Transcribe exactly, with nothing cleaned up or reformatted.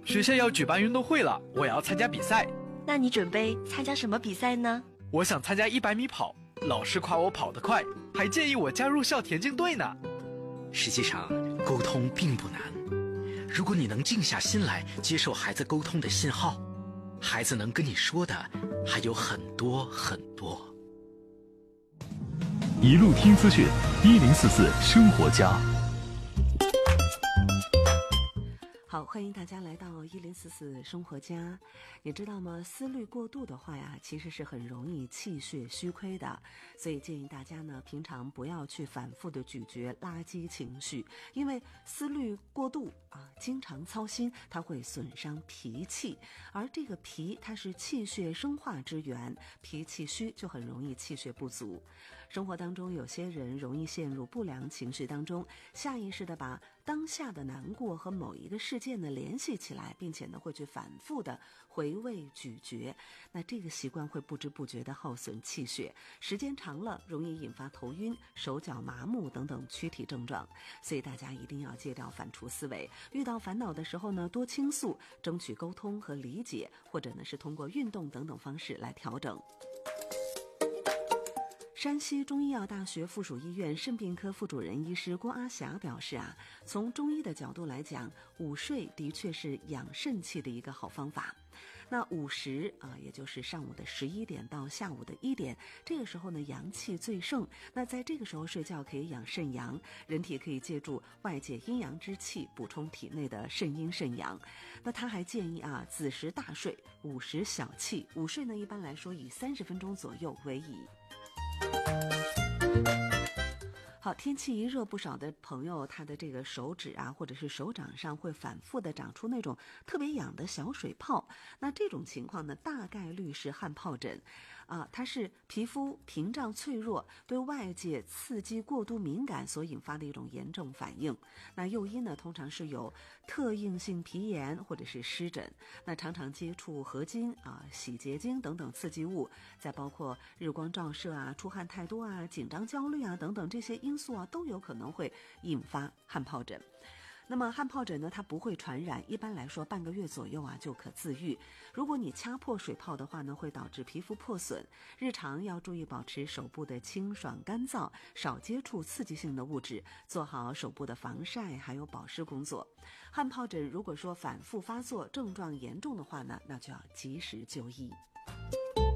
学校要举办运动会了，我要参加比赛。 那你准备参加什么比赛呢？ 我想参加一百米跑，老师夸我跑得快，还建议我加入校田径队呢。 实际上，沟通并不难。如果你能静下心来接受孩子沟通的信号，孩子能跟你说的还有很多很多。 一路听资讯，一零四四生活家。 好，欢迎大家来到一零四四生活家。你知道吗？思虑过度的话呀，其实是很容易气血虚亏的。所以建议大家呢，平常不要去反复的咀嚼垃圾情绪，因为思虑过度啊，经常操心，它会损伤脾气。而这个脾，它是气血生化之源，脾气虚就很容易气血不足。生活当中有些人容易陷入不良情绪当中，下意识的把当下的难过和某一个事件呢联系起来，并且呢会去反复的回味咀嚼，那这个习惯会不知不觉的耗损气血，时间长了容易引发头晕、手脚麻木等等躯体症状。所以大家一定要戒掉反刍思维，遇到烦恼的时候呢多倾诉，争取沟通和理解，或者呢是通过运动等等方式来调整。山西中医药大学附属医院肾病科副主任医师郭阿霞表示啊，从中医的角度来讲，午睡的确是养肾气的一个好方法。那午时啊，也就是上午的十一点到下午的一点，这个时候呢阳气最盛，那在这个时候睡觉可以养肾阳，人体可以借助外界阴阳之气补充体内的肾阴肾阳。那他还建议啊，子时大睡，午时小憩。午睡呢一般来说以三十分钟左右为宜。好，天气一热，不少的朋友他的这个手指啊，或者是手掌上会反复的长出那种特别痒的小水泡。那这种情况呢，大概率是汗疱疹，啊，它是皮肤屏障脆弱，对外界刺激过度敏感所引发的一种炎症反应。那诱因呢，通常是有特应性皮炎或者是湿疹。那常常接触合金啊、洗洁精等等刺激物，再包括日光照射啊、出汗太多啊、紧张焦虑啊等等这些因素啊，都有可能会引发汗疱疹。那么汗疱疹呢，它不会传染，一般来说半个月左右啊就可自愈。如果你掐破水泡的话呢，会导致皮肤破损。日常要注意保持手部的清爽干燥，少接触刺激性的物质，做好手部的防晒还有保湿工作。汗疱疹如果说反复发作，症状严重的话呢，那就要及时就医。